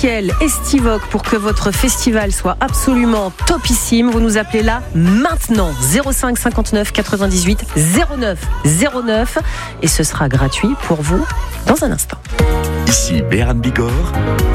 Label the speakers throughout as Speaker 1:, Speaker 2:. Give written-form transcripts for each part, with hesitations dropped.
Speaker 1: Ciel Estivoque pour que votre festival soit absolument topissime. Vous nous appelez là maintenant 05 59 98 09 09 et ce sera gratuit pour vous dans un instant.
Speaker 2: Ici Béran Bigorre.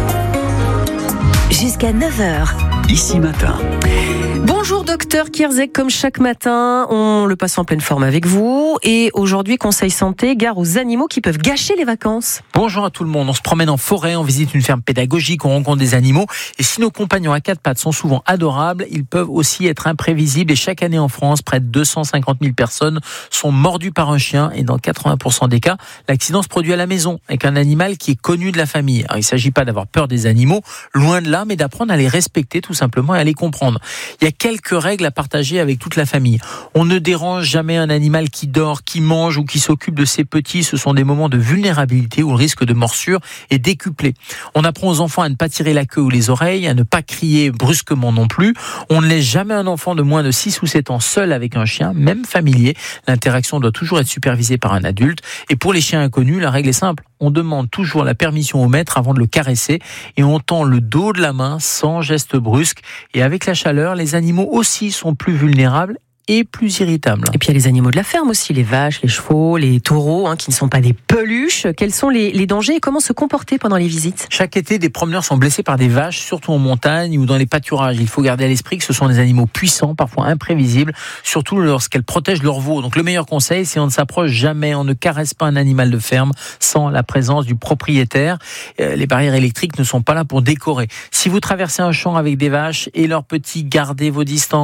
Speaker 3: Jusqu'à 9h.
Speaker 2: Ici Matin.
Speaker 1: Bonjour docteur Kierzek, comme chaque matin, on le passe en pleine forme avec vous. Et aujourd'hui, Conseil Santé, gare aux animaux qui peuvent gâcher les vacances.
Speaker 4: Bonjour à tout le monde, on se promène en forêt, on visite une ferme pédagogique, on rencontre des animaux. Et si nos compagnons à quatre pattes sont souvent adorables, ils peuvent aussi être imprévisibles. Et chaque année en France, près de 250 000 personnes sont mordues par un chien. Et dans 80% des cas, l'accident se produit à la maison, avec un animal qui est connu de la famille. Alors, il ne s'agit pas d'avoir peur des animaux, loin de là, mais d'apprendre à les respecter tout simplement et à les comprendre. Il y a quelques règles à partager avec toute la famille. On ne dérange jamais un animal qui dort, qui mange ou qui s'occupe de ses petits. Ce sont des moments de vulnérabilité où le risque de morsure est décuplé. On apprend aux enfants à ne pas tirer la queue ou les oreilles, à ne pas crier brusquement non plus. On ne laisse jamais un enfant de moins de 6 ou 7 ans seul avec un chien, même familier. L'interaction doit toujours être supervisée par un adulte. Et pour les chiens inconnus, la règle est simple. On demande toujours la permission au maître avant de le caresser et on tend le dos de la main sans geste brusque. Et avec la chaleur, les animaux aussi sont plus vulnérables et plus irritables.
Speaker 1: Et puis il y a les animaux de la ferme aussi, les vaches, les chevaux, les taureaux, qui ne sont pas des peluches. Quels sont les dangers et comment se comporter pendant les visites ?
Speaker 4: Chaque été, des promeneurs sont blessés par des vaches, surtout en montagne ou dans les pâturages. Il faut garder à l'esprit que ce sont des animaux puissants, parfois imprévisibles, surtout lorsqu'elles protègent leurs veaux. Donc le meilleur conseil, c'est on ne s'approche jamais, on ne caresse pas un animal de ferme sans la présence du propriétaire. Les barrières électriques ne sont pas là pour décorer. Si vous traversez un champ avec des vaches et leurs petits, gardez vos distances.